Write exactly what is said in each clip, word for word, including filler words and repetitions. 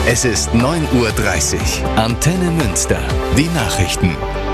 Es ist neun Uhr dreißig. Antenne Münster. Die Nachrichten.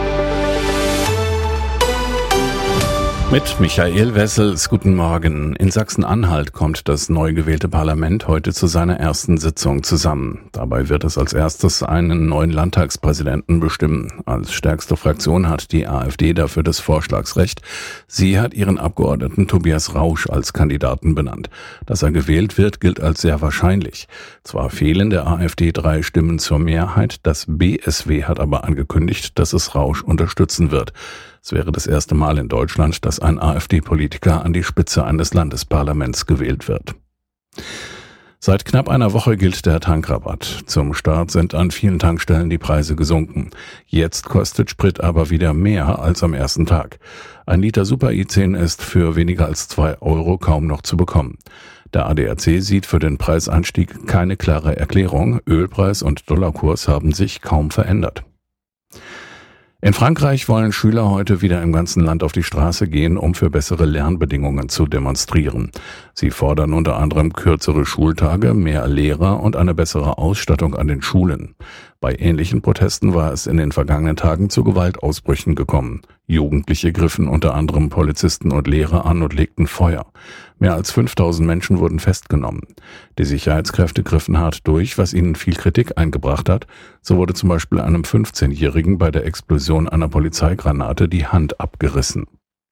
Mit Michael Wessels, guten Morgen. In Sachsen-Anhalt kommt das neu gewählte Parlament heute zu seiner ersten Sitzung zusammen. Dabei wird es als erstes einen neuen Landtagspräsidenten bestimmen. Als stärkste Fraktion hat die AfD dafür das Vorschlagsrecht. Sie hat ihren Abgeordneten Tobias Rausch als Kandidaten benannt. Dass er gewählt wird, gilt als sehr wahrscheinlich. Zwar fehlen der AfD drei Stimmen zur Mehrheit, das B S W hat aber angekündigt, dass es Rausch unterstützen wird. Es wäre das erste Mal in Deutschland, dass ein AfD-Politiker an die Spitze eines Landesparlaments gewählt wird. Seit knapp einer Woche gilt der Tankrabatt. Zum Start sind an vielen Tankstellen die Preise gesunken. Jetzt kostet Sprit aber wieder mehr als am ersten Tag. Ein Liter Super I zehn ist für weniger als zwei Euro kaum noch zu bekommen. Der A D A C sieht für den Preisanstieg keine klare Erklärung. Ölpreis und Dollarkurs haben sich kaum verändert. In Frankreich wollen Schüler heute wieder im ganzen Land auf die Straße gehen, um für bessere Lernbedingungen zu demonstrieren. Sie fordern unter anderem kürzere Schultage, mehr Lehrer und eine bessere Ausstattung an den Schulen. Bei ähnlichen Protesten war es in den vergangenen Tagen zu Gewaltausbrüchen gekommen. Jugendliche griffen unter anderem Polizisten und Lehrer an und legten Feuer. Mehr als fünftausend Menschen wurden festgenommen. Die Sicherheitskräfte griffen hart durch, was ihnen viel Kritik eingebracht hat. So wurde zum Beispiel einem fünfzehnjährigen bei der Explosion einer Polizeigranate die Hand abgerissen.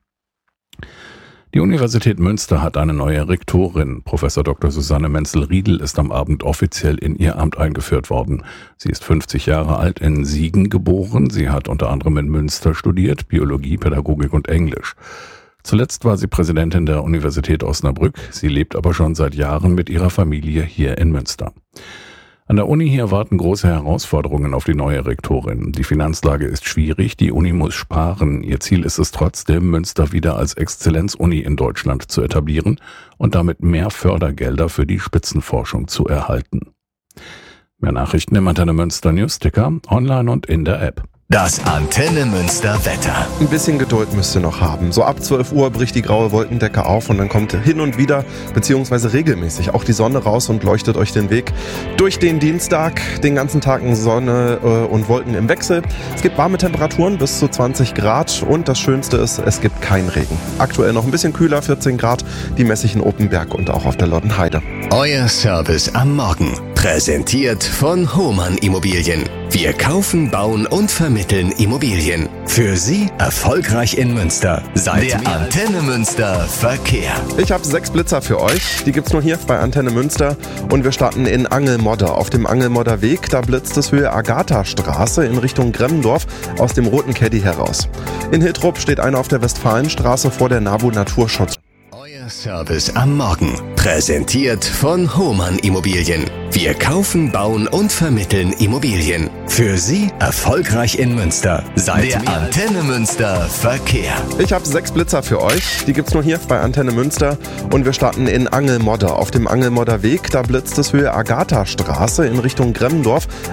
Die Universität Münster hat eine neue Rektorin. Professor Doktor Susanne Menzel-Riedel ist am Abend offiziell in ihr Amt eingeführt worden. Sie ist fünfzig Jahre alt, in Siegen geboren. Sie hat unter anderem in Münster studiert, Biologie, Pädagogik und Englisch. Zuletzt war sie Präsidentin der Universität Osnabrück. Sie lebt aber schon seit Jahren mit ihrer Familie hier in Münster. An der Uni hier warten große Herausforderungen auf die neue Rektorin. Die Finanzlage ist schwierig, die Uni muss sparen. Ihr Ziel ist es trotzdem, Münster wieder als Exzellenzuni in Deutschland zu etablieren und damit mehr Fördergelder für die Spitzenforschung zu erhalten. Mehr Nachrichten im Antenne Münster Newsticker, online und in der App. Das Antenne Münster Wetter. Ein bisschen Geduld müsst ihr noch haben. So ab zwölf Uhr bricht die graue Wolkendecke auf und dann kommt hin und wieder, beziehungsweise regelmäßig, auch die Sonne raus und leuchtet euch den Weg durch den Dienstag. Den ganzen Tag Sonne äh, und Wolken im Wechsel. Es gibt warme Temperaturen bis zu zwanzig Grad und das Schönste ist, es gibt keinen Regen. Aktuell noch ein bisschen kühler, vierzehn Grad, die messe ich in Oppenberg und auch auf der Lottenheide. Euer Service am Morgen. Präsentiert von Hohmann Immobilien. Wir kaufen, bauen und vermitteln Immobilien. Für Sie erfolgreich in Münster. Seit der Antenne Münster Verkehr. Ich habe sechs Blitzer für euch. Die gibt's nur hier bei Antenne Münster. Und wir starten in Angelmodder. Auf dem Angelmodder Weg, da blitzt es Höhe Agatha-Straße in Richtung Gremmendorf aus dem Roten Caddy heraus. In Hiltrup steht einer auf der Westfalenstraße vor der NABU Naturschutz. Euer Service am Morgen. Präsentiert von Hohmann Immobilien. Wir kaufen, bauen und vermitteln Immobilien. Für Sie erfolgreich in Münster. Seit der Antenne Münster Verkehr. Ich habe sechs Blitzer für euch. Die gibt's nur hier bei Antenne Münster. Und wir starten in Angelmodder. Auf dem Angelmodder Weg, da blitzt es Höhe Agatha-Straße in Richtung Gremmendorf